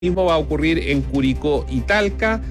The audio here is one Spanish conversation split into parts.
mismo va a ocurrir en Curicó y Talca.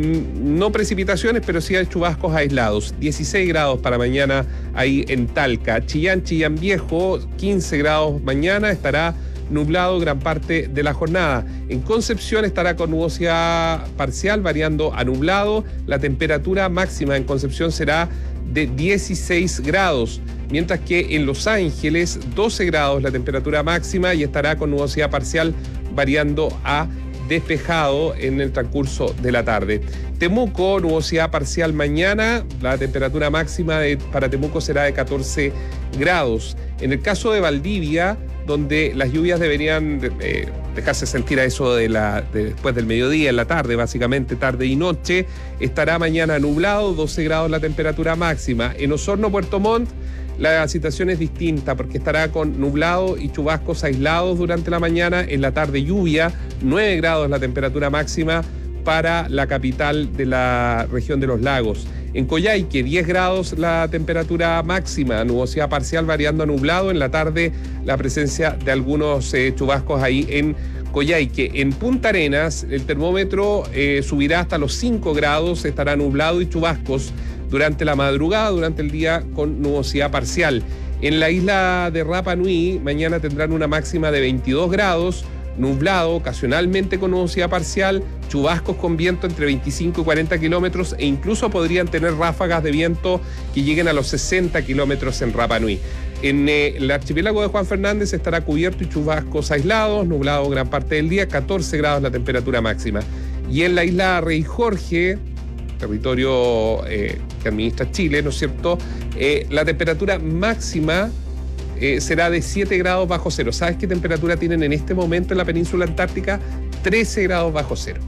No precipitaciones, pero sí hay chubascos aislados. 16 grados para mañana ahí en Talca. Chillán Viejo, 15 grados mañana, estará nublado gran parte de la jornada. En Concepción estará con nubosidad parcial, variando a nublado. La temperatura máxima en Concepción será de 16 grados, mientras que en Los Ángeles 12 grados la temperatura máxima y estará con nubosidad parcial variando a despejado en el transcurso de la tarde. Temuco, nubosidad parcial mañana, la temperatura máxima para Temuco será de 14 grados. En el caso de Valdivia, donde las lluvias deberían dejarse sentir a eso después del mediodía, en la tarde, básicamente tarde y noche, estará mañana nublado, 12 grados la temperatura máxima. En Osorno, Puerto Montt, la situación es distinta porque estará con nublado y chubascos aislados durante la mañana, en la tarde lluvia, 9 grados la temperatura máxima para la capital de la región de los lagos. En Coyhaique, 10 grados la temperatura máxima, nubosidad parcial variando a nublado, en la tarde la presencia de algunos chubascos ahí en Coyhaique. En Punta Arenas, el termómetro subirá hasta los 5 grados, estará nublado y chubascos durante la madrugada, durante el día con nubosidad parcial. En la isla de Rapa Nui, mañana tendrán una máxima de 22 grados, nublado, ocasionalmente con nubosidad parcial, chubascos con viento entre 25 y 40 kilómetros e incluso podrían tener ráfagas de viento que lleguen a los 60 kilómetros en Rapa Nui. En el archipiélago de Juan Fernández estará cubierto y chubascos aislados, nublado gran parte del día, 14 grados la temperatura máxima. Y en la isla Rey Jorge, territorio que administra Chile, ¿no es cierto?, la temperatura máxima será de 7 grados bajo cero. ¿Sabes qué temperatura tienen en este momento en la península antártica? 13 grados bajo cero.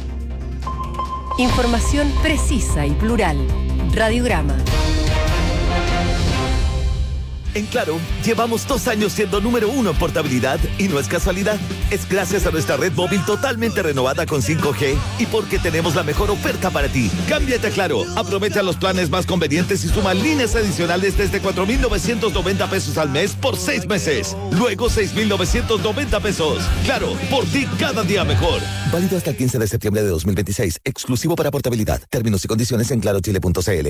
Información precisa y plural. Radiograma. En Claro, llevamos 2 años siendo número 1 en portabilidad y no es casualidad. Es gracias a nuestra red móvil totalmente renovada con 5G y porque tenemos la mejor oferta para ti. Cámbiate a Claro, aprovecha los planes más convenientes y suma líneas adicionales desde 4,990 pesos al mes por 6 meses. Luego 6,990 pesos. Claro, por ti cada día mejor. Válido hasta el 15 de septiembre de 2026. Exclusivo para portabilidad. Términos y condiciones en clarochile.cl.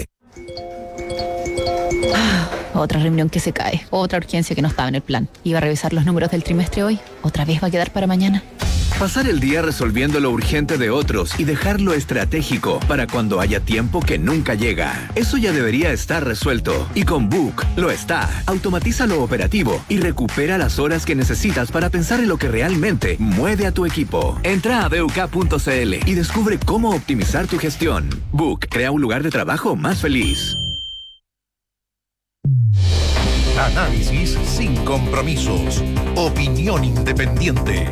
Otra reunión que se cae, otra urgencia que no estaba en el plan. Iba a revisar los números del trimestre hoy, otra vez va a quedar para mañana. Pasar el día resolviendo lo urgente de otros y dejarlo estratégico para cuando haya tiempo que nunca llega. Eso ya debería estar resuelto. Y con Book lo está. Automatiza lo operativo y recupera las horas que necesitas para pensar en lo que realmente mueve a tu equipo. Entra a BUK.cl y descubre cómo optimizar tu gestión. Book crea un lugar de trabajo más feliz. Análisis sin compromisos. Opinión independiente.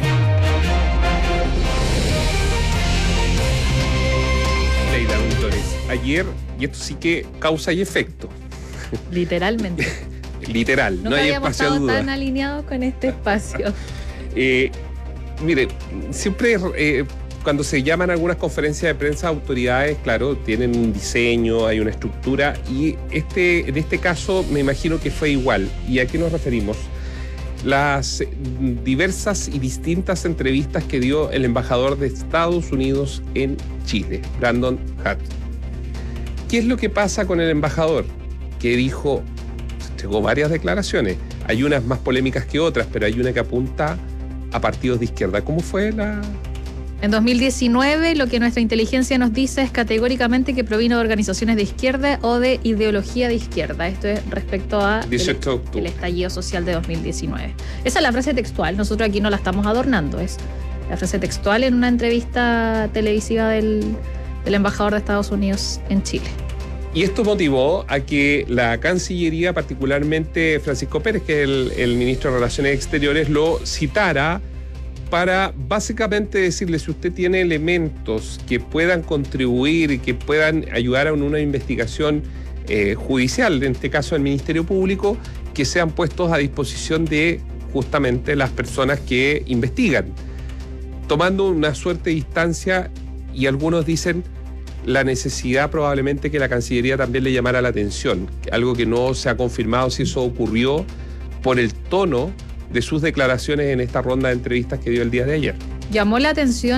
Leila Auditores, ayer, y esto sí que causa y efecto. Literalmente. Literal, no hay espacio a duda. No habíamos estado tan alineados con este espacio. Mire, siempre cuando se llaman algunas conferencias de prensa, autoridades, claro, tienen un diseño, hay una estructura, y en este caso me imagino que fue igual. ¿Y a qué nos referimos? Las diversas y distintas entrevistas que dio el embajador de Estados Unidos en Chile, Brandon Hutt. ¿Qué es lo que pasa con el embajador? Que dijo, entregó varias declaraciones, hay unas más polémicas que otras, pero hay una que apunta a partidos de izquierda. ¿Cómo fue la...? En 2019, lo que nuestra inteligencia nos dice es categóricamente que provino de organizaciones de izquierda o de ideología de izquierda. Esto es respecto a el estallido social de 2019. Esa es la frase textual. Nosotros aquí no la estamos adornando. Es la frase textual en una entrevista televisiva del embajador de Estados Unidos en Chile. Y esto motivó a que la Cancillería, particularmente Francisco Pérez, que es el ministro de Relaciones Exteriores, lo citara para básicamente decirle, si usted tiene elementos que puedan contribuir y que puedan ayudar a una investigación judicial, en este caso del Ministerio Público, que sean puestos a disposición de justamente las personas que investigan, tomando una suerte de distancia, y algunos dicen la necesidad probablemente que la Cancillería también le llamara la atención, algo que no se ha confirmado si eso ocurrió por el tono de sus declaraciones en esta ronda de entrevistas que dio el día de ayer. llamó la atención